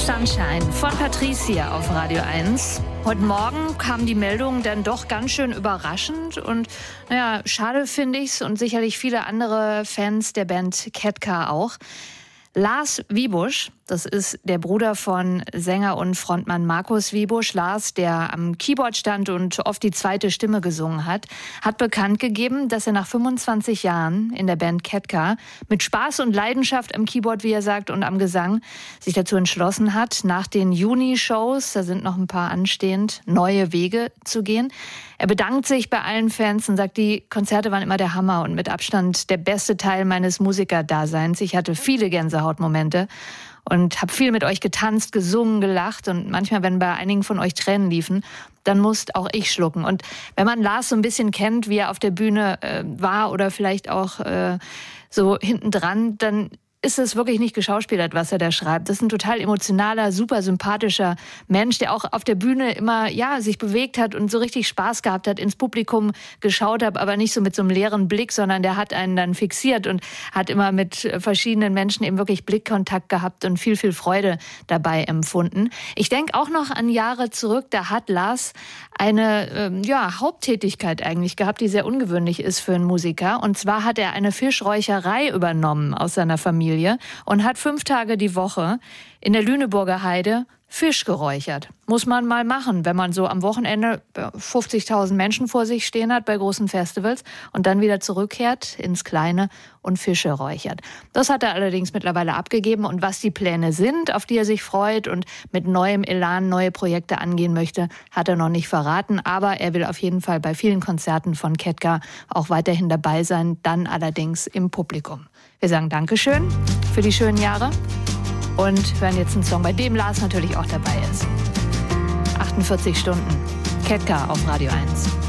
Sunshine von Patricia auf Radio 1. Heute Morgen kam die Meldung dann doch ganz schön überraschend und schade finde ich's und sicherlich viele andere Fans der Band Ketka auch. Lars Wiebusch, das ist der Bruder von Sänger und Frontmann Markus Wiebusch. Lars, der am Keyboard stand und oft die zweite Stimme gesungen hat bekannt gegeben, dass er nach 25 Jahren in der Band Ketka mit Spaß und Leidenschaft am Keyboard, wie er sagt, und am Gesang sich dazu entschlossen hat, nach den Juni-Shows, da sind noch ein paar anstehend, neue Wege zu gehen. Er bedankt sich bei allen Fans und sagt, die Konzerte waren immer der Hammer und mit Abstand der beste Teil meines Musikerdaseins. Ich hatte viele Gänsehautmomente und habe viel mit euch getanzt, gesungen, gelacht und manchmal, wenn bei einigen von euch Tränen liefen, dann musste auch ich schlucken. Und wenn man Lars so ein bisschen kennt, wie er auf der Bühne war oder vielleicht auch so hinten dran, dann ist es wirklich nicht geschauspielert, was er da schreibt. Das ist ein total emotionaler, super sympathischer Mensch, der auch auf der Bühne immer sich bewegt hat und so richtig Spaß gehabt hat, ins Publikum geschaut hat, aber nicht so mit so einem leeren Blick, sondern der hat einen dann fixiert und hat immer mit verschiedenen Menschen eben wirklich Blickkontakt gehabt und viel, viel Freude dabei empfunden. Ich denke auch noch an Jahre zurück, da hat Lars eine Haupttätigkeit eigentlich gehabt, die sehr ungewöhnlich ist für einen Musiker. Und zwar hat er eine Fischräucherei übernommen aus seiner Familie und hat 5 Tage die Woche in der Lüneburger Heide Fisch geräuchert. Muss man mal machen, wenn man so am Wochenende 50.000 Menschen vor sich stehen hat bei großen Festivals und dann wieder zurückkehrt ins Kleine und Fische räuchert. Das hat er allerdings mittlerweile abgegeben und was die Pläne sind, auf die er sich freut und mit neuem Elan neue Projekte angehen möchte, hat er noch nicht verraten. Aber er will auf jeden Fall bei vielen Konzerten von Ketka auch weiterhin dabei sein, dann allerdings im Publikum. Wir sagen Dankeschön für die schönen Jahre und hören jetzt einen Song, bei dem Lars natürlich auch dabei ist. 48 Stunden. Ketka auf Radio 1.